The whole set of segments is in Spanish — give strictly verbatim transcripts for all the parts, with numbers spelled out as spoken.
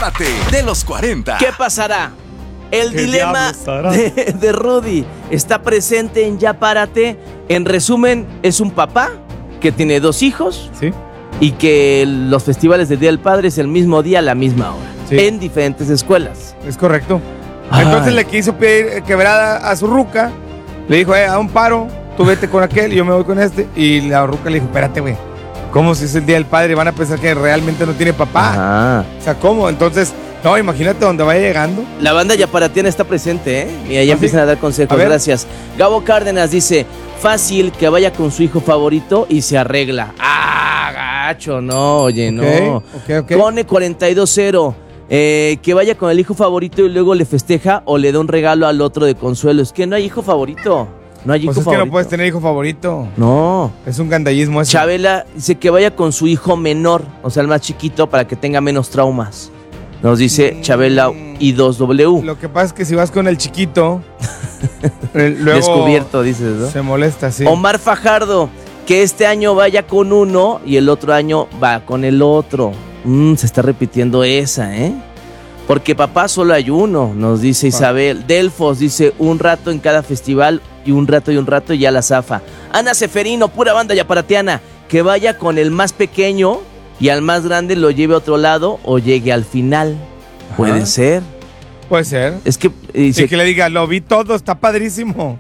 Párate de los cuarenta. ¿Qué pasará? El ¿Qué dilema diablos hará? de, de Rudy está presente en Ya Párate. En resumen, es un papá que tiene dos hijos Sí. y que los festivales del Día del Padre es el mismo día a la misma hora, Sí. en diferentes escuelas. Es correcto. Ay. Entonces le quiso pedir quebrada a su ruca. Le dijo, eh, a un paro, tú vete con aquel y yo me voy con este. Y la ruca le dijo, espérate, güey. ¿Cómo si es el Día del Padre? Van a pensar que realmente no tiene papá. Ajá. O sea, ¿cómo? Entonces, no, imagínate dónde vaya llegando. La banda Yaparatiana está presente, ¿eh? Y ahí ¿Ah, empiezan sí? a dar consejos. A ver. Gracias. Gabo Cárdenas dice, fácil que vaya con su hijo favorito y se arregla. Ah, gacho, no, oye, Ok, no. ok, ok. Cone cuarenta y dos cero. Eh, que vaya con el hijo favorito y luego le festeja o le da un regalo al otro de consuelo. Es que no hay hijo favorito. No hay hijo Pues es que favorito. no puedes tener hijo favorito. No. Es un gandallismo eso. Chabela dice que vaya con su hijo menor, o sea, el más chiquito, para que tenga menos traumas. Nos dice Mm. Chabela I dos W. Lo que pasa es que si vas con el chiquito, eh, luego Descubierto, dices, ¿no? se molesta, sí. Omar Fajardo, que este año vaya con uno y el otro año va con el otro. Mm, se está repitiendo esa, ¿eh? Porque papá solo hay uno, nos dice Isabel. Delfos dice un rato en cada festival y un rato y un rato y ya la zafa. Ana Seferino, pura banda yaparatiana, que vaya con el más pequeño y al más grande lo lleve a otro lado o llegue al final. Ajá. Puede ser. Puede ser. Es que dice, Y que le diga, lo vi todo, está padrísimo.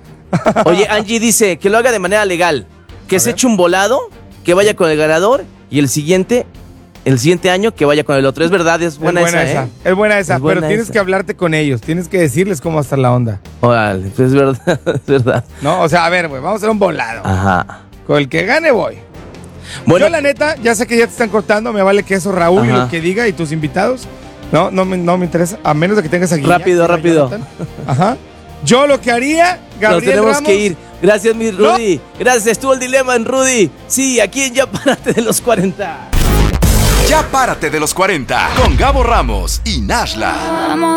oye, Angie dice que lo haga de manera legal, que A se ver. eche un volado, que vaya con el ganador y el siguiente, el siguiente año que vaya con el otro. Es verdad, es buena, es buena esa, esa. ¿eh? Es buena esa, Es buena pero tienes esa. que hablarte con ellos, tienes que decirles cómo va a estar la onda. Órale, pues es verdad, es verdad. No, o sea, a ver, güey, vamos a hacer un volado. Ajá. Con el que gane voy. Bueno, Yo la neta, ya sé que ya te están cortando, me vale que eso Raúl y Ajá. lo que diga y tus invitados. No, no me, no me interesa, a menos de que tengas aquí. Rápido, rápido. Ajá. Yo lo que haría, Gabriel nos tenemos Ramos, que ir. Gracias, mi Rudy. Gracias, estuvo el dilema en Rudy. Sí, aquí en Ya Párate de los cuarenta. Ya Párate de los cuarenta con Gabo Ramos y Nashla.